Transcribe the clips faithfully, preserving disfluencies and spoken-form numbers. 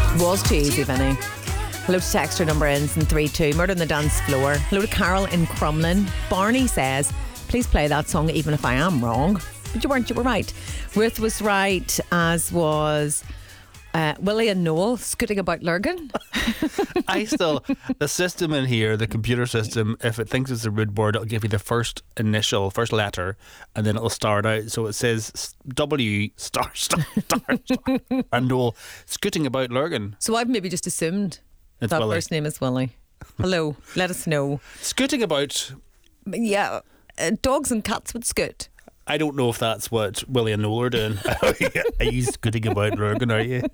Was too easy, Vinny. Hello to texter number ends in three two. Murder on the dance floor. Hello to Carol in Crumlin. Barney says, please play that song even if I am wrong. But you weren't, you were right. Ruth was right, as was uh, Willie and Noel scooting about Lurgan. I still, the system in here, the computer system, if it thinks it's a rude word, it'll give you the first initial, first letter, and then it'll start out. So it says W star star star star, and Noel scooting about Lurgan. So I've maybe just assumed It's that Willie. first name is Willie. Hello, let us know. Scooting about. Yeah, uh, dogs and cats would scoot. I don't know if that's what Willie and Noel are doing. Are you scooting about Lurgan, are you?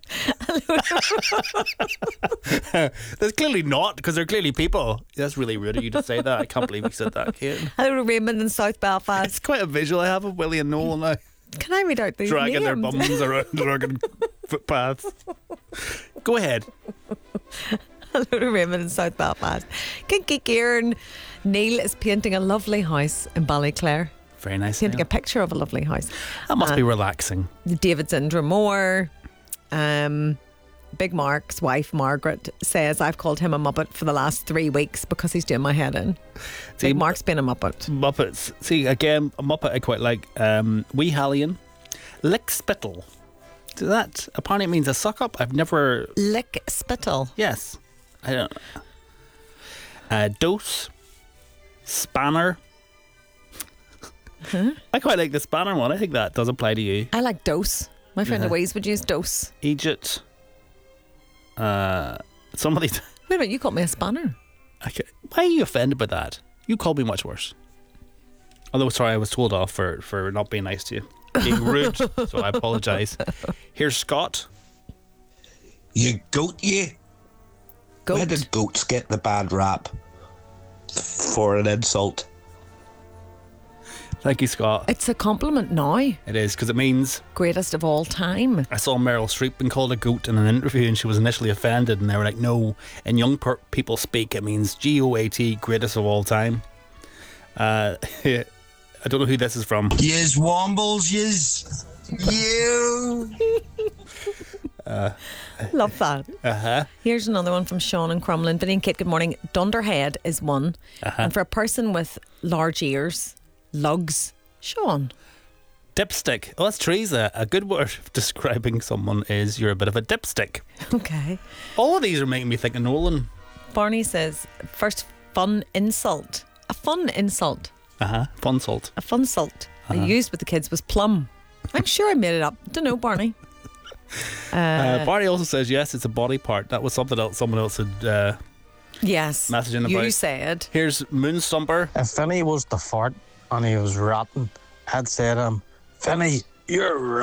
That's clearly not, because they're clearly people. That's really rude of you to say that. I can't believe you said that, Kate. Hello to Raymond in South Belfast. It's quite a visual I have of Willie and Noel now. Can I read out these Dragging names? their bums around Lurgan footpaths. Go ahead. Hello to Raymond in South Belfast. Kinky Kieran. Neil is painting a lovely house in Ballyclare. Very nice. Painting Neil. a picture of a lovely house. That must Uh, be relaxing. David's in Dromore. Um, Big Mark's wife, Margaret, says I've called him a Muppet for the last three weeks because he's doing my head in. See, Big Mark's been a Muppet. Muppets. See, again, a Muppet I quite like. Um, Wee Hallion. Lick Spittle. So that apparently means a suck up. I've never. Lick Spittle. Yes. I don't know. Uh, dose. Spanner. Huh? I quite like the spanner one. I think that does apply to you. I like dose. My friend Yeah. Louise would use dose. Egypt. Uh, somebody. Wait a minute, you called me a spanner. Okay. Why are you offended by that? You called me much worse. Although, sorry, I was told off for, for not being nice to you. Being rude, so I apologise. Here's Scott. You goat, you. Goat. Where did goats get the bad rap for an insult? Thank you, Scott. It's a compliment now. It is, because it means... Greatest of all time. I saw Meryl Streep being called a goat in an interview, and she was initially offended, and they were like, no, in young per- people speak, it means G O A T, greatest of all time. Uh, I don't know who this is from. Yes, Wombles, yes. You. Uh, Love that. uh-huh. Here's another one from Sean and Crumlin. Vinny and Kate, good morning. Dunderhead is one. Uh-huh. And for a person with large ears, lugs, Sean. Dipstick. Oh, that's Teresa. A good word of describing someone is you're a bit of a dipstick. Okay. All of these are making me think of Nolan. Barney says, first fun insult. A fun insult. Uh-huh. Fun salt. A fun salt Uh-huh. I used with the kids was plum. I'm sure I made it up. Don't know, Barney. Uh, Uh, Barney also says, yes, it's a body part. That was something else someone else had uh, yes. messaging You about. said. Here's Moonstomper. If Vinny was the fart and he was rotten, I'd say to him, Vinny, you're